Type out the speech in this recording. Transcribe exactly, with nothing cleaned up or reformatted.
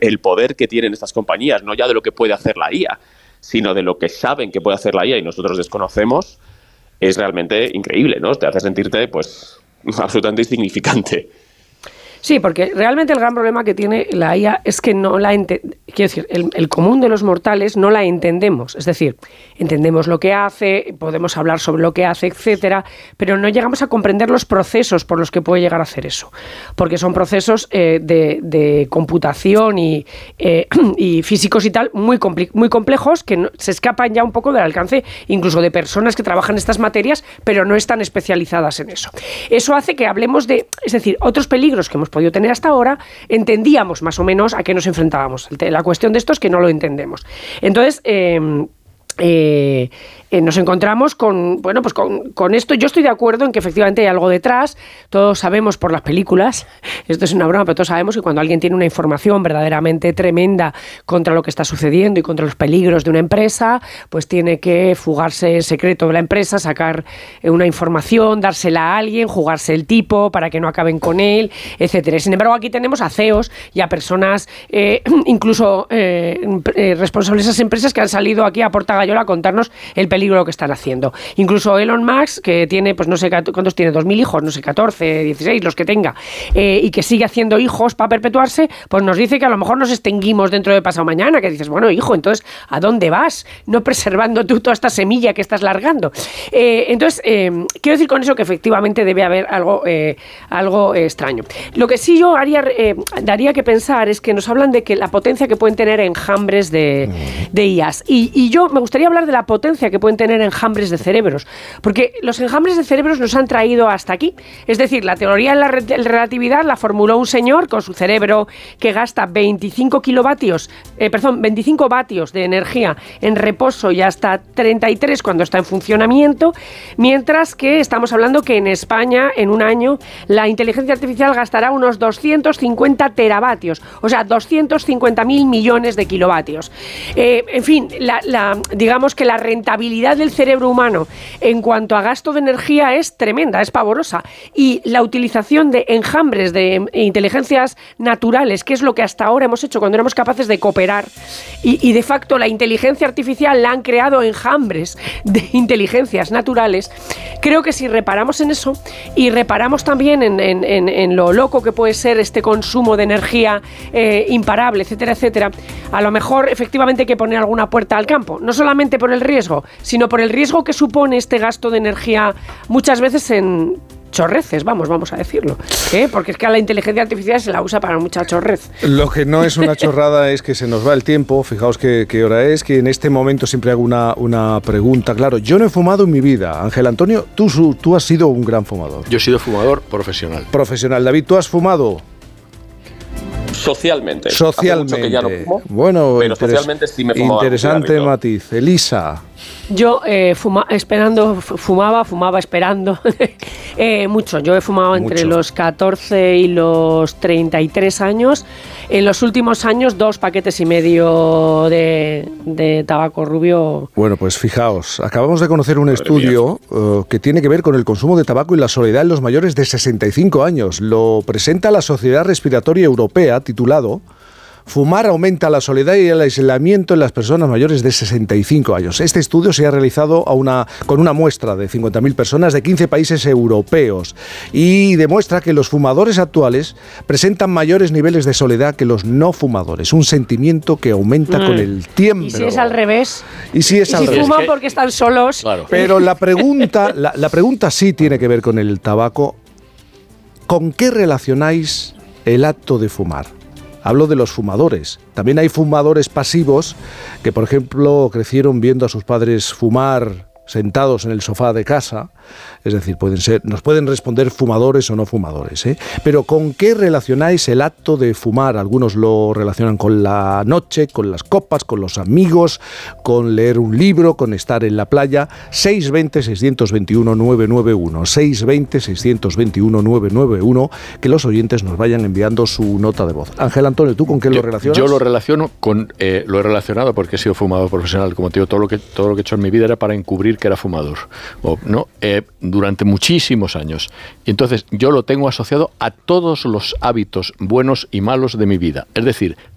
el poder que tienen estas compañías, no ya de lo que puede hacer la I A, sino de lo que saben que puede hacer la I A y nosotros desconocemos, es realmente increíble, ¿no? Te hace sentirte, pues, absolutamente insignificante. Sí, porque realmente el gran problema que tiene la I A es que no la ente- quiero decir, el, el común de los mortales no la entendemos. Es decir, entendemos lo que hace, podemos hablar sobre lo que hace, etcétera, pero no llegamos a comprender los procesos por los que puede llegar a hacer eso. Porque son procesos eh, de, de computación y, eh, y físicos y tal muy, compli- muy complejos que no, se escapan ya un poco del alcance incluso de personas que trabajan estas materias, pero no están especializadas en eso. Eso hace que hablemos de, es decir, otros peligros que hemos podido tener hasta ahora, entendíamos más o menos a qué nos enfrentábamos. La cuestión de esto es que no lo entendemos. Entonces, eh, eh, eh, nos encontramos con, bueno, pues con, con esto. Yo estoy de acuerdo en que efectivamente hay algo detrás. Todos sabemos por las películas, esto es una broma, pero todos sabemos que cuando alguien tiene una información verdaderamente tremenda contra lo que está sucediendo y contra los peligros de una empresa, pues tiene que fugarse el secreto de la empresa, sacar una información, dársela a alguien, jugarse el tipo para que no acaben con él, etcétera. Sin embargo, aquí tenemos a C E Os y a personas, eh, incluso eh, eh, responsables de esas empresas que han salido aquí a Porta Gallola a contarnos el peligro que están haciendo. Incluso Elon Musk, que tiene, pues no sé cuántos tiene, dos mil hijos, no sé, catorce, dieciséis, los que tenga, eh, y que sigue haciendo hijos para perpetuarse, pues nos dice que a lo mejor nos extinguimos dentro de pasado mañana, que dices, bueno, hijo, entonces, ¿a dónde vas? No preservando tú toda esta semilla que estás largando. Eh, entonces, eh, quiero decir con eso que efectivamente debe haber algo, eh, algo eh, extraño. Lo que sí yo haría, eh, daría que pensar es que nos hablan de que la potencia que pueden tener enjambres de, de I As. Y, y yo me gustaría hablar de la potencia que pueden tener enjambres de cerebros, porque los enjambres de cerebros nos han traído hasta aquí. Es decir, la teoría de la re- relatividad la formuló un señor con su cerebro que gasta veinticinco kilovatios, eh, perdón, veinticinco vatios de energía en reposo y hasta treinta y tres cuando está en funcionamiento, mientras que estamos hablando que en España en un año la inteligencia artificial gastará unos doscientos cincuenta teravatios, o sea, doscientos cincuenta mil millones de kilovatios. Eh, en fin, la, la, digamos que la rentabilidad del cerebro humano en cuanto a gasto de energía es tremenda, es pavorosa. Y la utilización de enjambres de inteligencias naturales, que es lo que hasta ahora hemos hecho cuando éramos capaces de cooperar, y, y de facto la inteligencia artificial la han creado enjambres de inteligencias naturales, creo que si reparamos en eso y reparamos también en, en, en, en lo loco que puede ser este consumo de energía eh, imparable, etcétera, etcétera, a lo mejor efectivamente hay que poner alguna puerta al campo, no solamente por el riesgo, sino por el riesgo que supone este gasto de energía muchas veces en chorreces, vamos, vamos a decirlo, ¿eh? Porque es que a la inteligencia artificial se la usa para mucha chorrez. Lo que no es una chorrada es que se nos va el tiempo. Fijaos qué, qué hora es, que en este momento siempre hago una, una pregunta. Claro, yo no he fumado en mi vida. Ángel Antonio, tú, tú has sido un gran fumador. Yo he sido fumador profesional. Profesional. David, ¿tú has fumado? Socialmente. Socialmente. Hace mucho que ya no fumo, bueno, pero interes- socialmente sí me fumaba. interesante matiz. Elisa. Yo eh, fuma, esperando, fumaba, fumaba esperando eh, mucho. Yo he fumado entre Mucho. los catorce y los treinta y tres años. En los últimos años, dos paquetes y medio de, de tabaco rubio. Bueno, pues fijaos, acabamos de conocer un estudio uh, que tiene que ver con el consumo de tabaco y la soledad en los mayores de sesenta y cinco años. Lo presenta la Sociedad Respiratoria Europea, titulado Fumar aumenta la soledad y el aislamiento en las personas mayores de sesenta y cinco años. Este estudio se ha realizado a una, con una muestra de cincuenta mil personas de quince países europeos y demuestra que los fumadores actuales presentan mayores niveles de soledad que los no fumadores. Un sentimiento que aumenta mm. con el tiempo. ¿Y si es al revés? ¿Y si es ¿Y al si revés? fuman es que, porque están solos? Claro. Pero la pregunta, la, la pregunta sí tiene que ver con el tabaco. ¿Con qué relacionáis el acto de fumar? Hablo de los fumadores. También hay fumadores pasivos que, por ejemplo, crecieron viendo a sus padres fumar sentados en el sofá de casa. Es decir, pueden ser, nos pueden responder fumadores o no fumadores, ¿eh? Pero ¿con qué relacionáis el acto de fumar? Algunos lo relacionan con la noche, con las copas, con los amigos, con leer un libro, con estar en la playa. seis dos cero, seis dos uno, nueve nueve uno, seis dos cero, seis dos uno, nueve nueve uno, que los oyentes nos vayan enviando su nota de voz. Ángel Antonio, ¿tú con qué yo, lo relacionas? Yo lo relaciono con, eh, lo he relacionado porque he sido fumador profesional. Como te digo, todo lo que todo lo que he hecho en mi vida era para encubrir que era fumador, o, ¿no? Eh, durante muchísimos años. Y entonces yo lo tengo asociado a todos los hábitos buenos y malos de mi vida. Es decir,